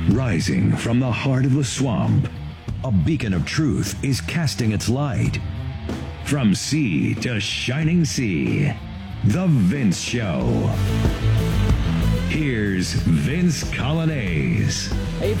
Rising from the heart of the swamp, a beacon of truth is casting its light. From sea to shining sea, The Vince Show. Here's Vince Coglianese.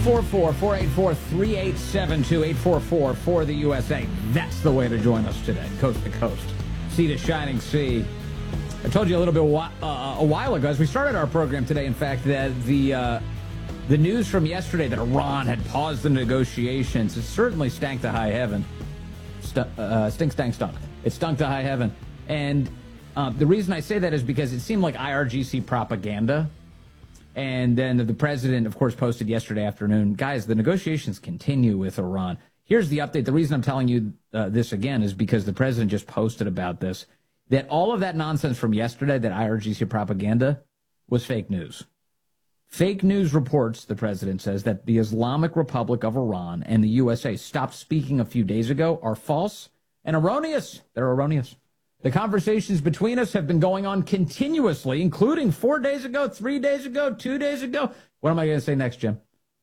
844-484-3872, 844-4-the-USA. That's the way to join us today, coast to coast, sea to shining sea. I told you a little bit a while ago, as we started our program today, in fact, that the news from yesterday that Iran had paused the negotiations, it certainly stank to high heaven. Stunk. It stunk to high heaven. And the reason I say that is because it seemed like IRGC propaganda. And then the president, of course, posted yesterday afternoon, guys, the negotiations continue with Iran. Here's the update. The reason I'm telling you this again is because the president just posted about this, that all of that nonsense from yesterday, that IRGC propaganda, was fake news. Fake news reports, the president says, that the Islamic Republic of Iran and the USA stopped speaking a few days ago are false and erroneous. They're erroneous. The conversations between us have been going on continuously, including 4 days ago, 3 days ago, 2 days ago. What am I going to say next, Jim?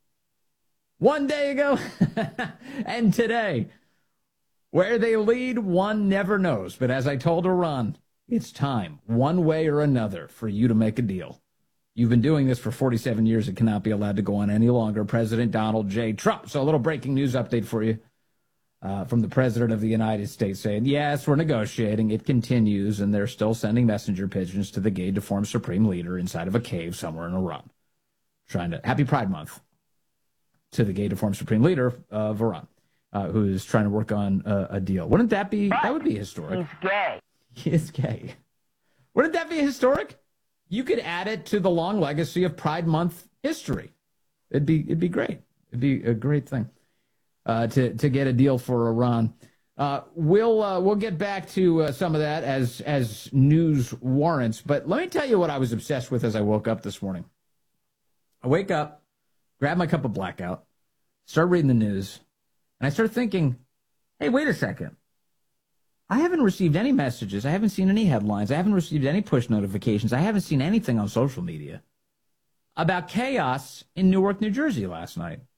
1 day ago and today. Where they lead, one never knows. But as I told Iran, it's time, one way or another, for you to make a deal. You've been doing this for 47 years. It cannot be allowed to go on any longer. President Donald J. Trump. So a little breaking news update for you from the President of the United States saying, yes, we're negotiating. It continues, and they're still sending messenger pigeons to the gay deformed supreme leader inside of a cave somewhere in Iran. Happy Pride Month to the gay deformed supreme leader of Iran, who is trying to work on a deal. Wouldn't that be, that would be historic. He's gay. He is gay. Wouldn't that be historic? You could add it to the long legacy of Pride Month history. It'd be great. It'd be a great thing to get a deal for Iran. We'll get back to some of that as news warrants. But let me tell you what I was obsessed with as I woke up this morning. I wake up, grab my cup of blackout, start reading the news, and I start thinking, hey, wait a second. I haven't received any messages. I haven't seen any headlines. I haven't received any push notifications. I haven't seen anything on social media about chaos in Newark, New Jersey last night.